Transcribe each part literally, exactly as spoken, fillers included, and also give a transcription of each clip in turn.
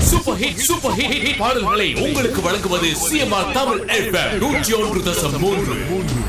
Super hit super hit பாடல்களை உங்களுக்கு வழங்குவது சிஎம்ஆர் தமிழ் எஃப்எம் நூற்றி ஒன்று தசம் மூன்று.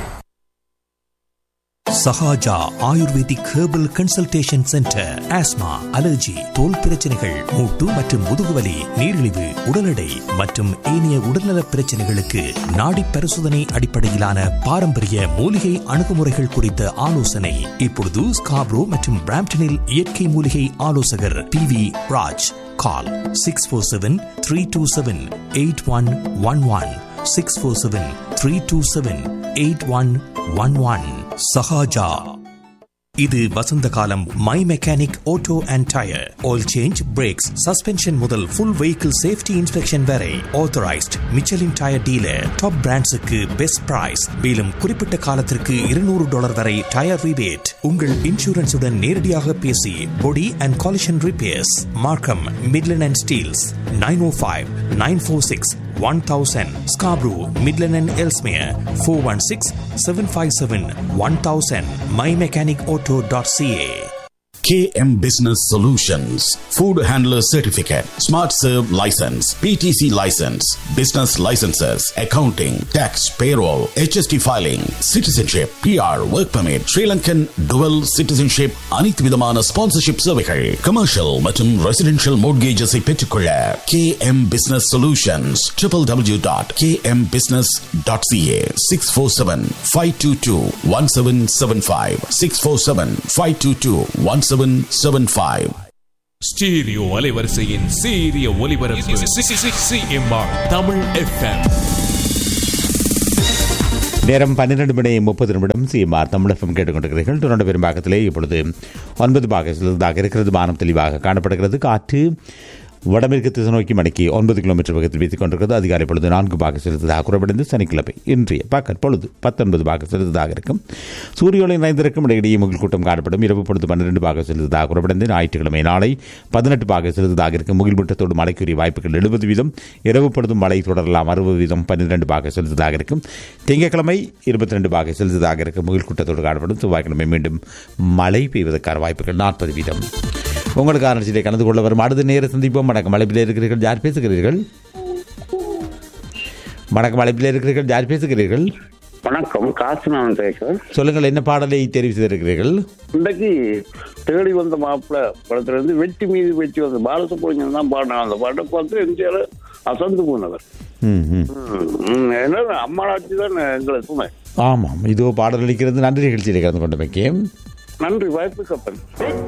Sahaja ayurvedic herbal consultation centre. Asthma, allergy, தோல் பிரச்சனைகள், மூட்டு மற்றும் முதுகுவலி, நீரிழிவு, உடல் எடை மற்றும் ஏனைய உடல்நல பிரச்சனைகளுக்கு நாடி பரிசோதனை அடிப்படையிலான பாரம்பரிய மூலிகை அணுகுமுறைகள் குறித்த ஆலோசனை. இப்பொழுது ஸ்காப்ரோ மற்றும் பிராம்டனில் இயற்கை மூலிகை ஆலோசகர் பி வி ராஜ். கால் six four seven three two seven eight one one one six four seven three two seven eight one one one. Sahaja. இது வசந்த காலம். My mechanic auto and tyre oil change, breaks, suspension முதல் full vehicle safety inspection வரை authorised Michelin tyre dealer. Top பிராண்ட்ஸுக்கு best price. மேலும் குறிப்பிட்ட காலத்திற்கு இருநூறு dollar வரை tyre rebate. உங்கள் இன்சூரன்ஸுடன் நேரடியாக பேசி பொடி அண்ட் காலிஷன் ரிப்பேர்ஸ். மார்க்கம், Midland and Steeles. Nine O five nine four six one thousand. Scarborough, Midland and Ellesmere four one six seven five seven one thousand. my mechanic auto dot c a. K M Business Solutions, Food Handler Certificate, Smart Serve License, P T C License, Business Licenses, Accounting, Tax, Payroll, H S T Filing, Citizenship, P R, Work Permit, Sri Lankan Dual Citizenship, அனைத்து விதமான sponsorship சேவைகள், Commercial மற்றும் Residential Mortgages ஐ பெற்றுக்கொள்ள K M Business Solutions, w w w dot k m business dot c a. six four seven five two two one seven seven five six four seven five two two one seven seven five. Stereo அலைவரிசையின் சீரிய ஒலிபரப்பு CMR Tamil FM. நேரம் பன்னிரண்டு மணி முப்பது நிமிடம். CMR Tamil FM கேட்டுக்கொண்டிருக்கிறீர்கள். Toronto பெரும்பாக்கத்திலே இப்பொழுது ஒன்பது பாகத்திலிருந்தாக இருக்கிறது. வானம் தெளிவாக காணப்படுகிறது. காற்று வடமேற்கு திசை நோக்கி மணிக்கு ஒன்பது கிலோமீட்டர் வேகத்தில் வீசிக் கொண்டிருக்கிறது. அதிகாலை பொழுது நான்கு பாக செலுத்ததாக குறைவடைந்து சனிக்கிழமை இன்றைய பகல் பொழுது பத்தொன்பது பாக செலுத்ததாக இருக்கும். சூரிய ஒளி நிறைந்திருக்கும். இடையிடையே முகில் கூட்டம் காணப்படும். இரவு பொழுது பன்னிரண்டு பாக செலுத்ததாக குறைவடைந்து ஞாயிற்றுக்கிழமை நாளை பதினெட்டு பாக செலுத்ததாக இருக்கும். முகில் மூட்டத்தோடு மழைக்குரிய வாய்ப்புகள் எழுபது வீதம். இரவு பொழுதும் மழை தொடரலாம். அறுபது வீதம் பன்னிரண்டு பாக செலுத்ததாக இருக்கும். திங்கட்கிழமை இருபத்தி ரெண்டு பாக செலுத்ததாக இருக்கும். முகில் கூட்டத்தோடு காணப்படும். செவ்வாய்க்கிழமை மீண்டும் மழை பெய்வதற்கான வாய்ப்புகள் நாற்பது வீதம். உங்களுக்கு ஆரம்பிச்சிலே கலந்து கொள்ள வரும் அடுத்த நேர சந்திப்போம். வணக்கம், அழைப்பில் இருக்கிறீர்கள். யார் பேசுகிறீர்கள்? வணக்கம், அழைப்பில் இருக்கிறீர்கள். யார் பேசுகிறீர்கள்? வணக்கம், காசு நான் பேசுகிறேன். சொல்லுங்கள், என்ன பாடலை தெரிவு செய்திருக்கிறீர்கள்? இன்றைக்கு தேடி வந்த மாப்பிள்ள படத்துல இருந்து வெற்றி மீது வெற்றி வந்த பாலசுப்ரமணியன் தான் பாடினான். அந்த பாட்டை பார்த்து எம்ஜிஆர் அசந்து போனவர். என்ன அம்மாளாட்சி தான் எங்களை துணை. ஆமாம், இதோ பாடல் அளிக்கிறது. நன்றி நிகழ்ச்சியில் கலந்து கொண்டமைக்கு நன்றி. வாய்ப்பு கப்பல்.